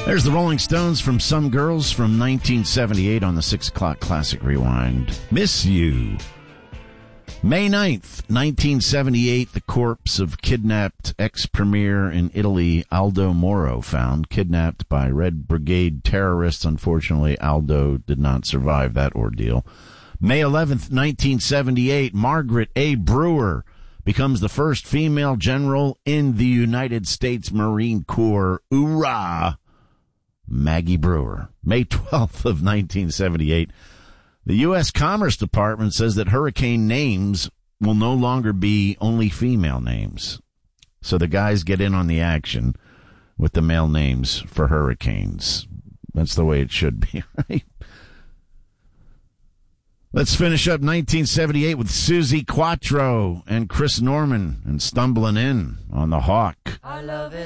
There's the Rolling Stones from Some Girls from 1978 on the 6 o'clock Classic Rewind. Miss You. May 9th, 1978, the corpse of kidnapped ex-premier in Italy, Aldo Moro, found, kidnapped by Red Brigade terrorists. Unfortunately, Aldo did not survive that ordeal. May 11th, 1978, Margaret A. Brewer becomes the first female general in the United States Marine Corps. Hoorah! Maggie Brewer. May 12th of 1978, the U.S. Commerce Department says that hurricane names will no longer be only female names. So the guys get in on the action with the male names for hurricanes. That's the way it should be, right? Let's finish up 1978 with Suzi Quatro and Chris Norman and Stumbling In on the Hawk. I love it.